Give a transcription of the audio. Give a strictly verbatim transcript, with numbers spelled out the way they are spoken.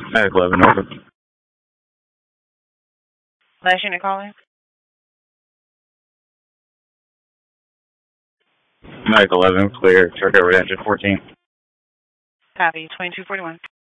Medic eleven, over. Last unit calling. Medic eleven, clear. Check over to engine fourteen. Copy. twenty-two forty-one.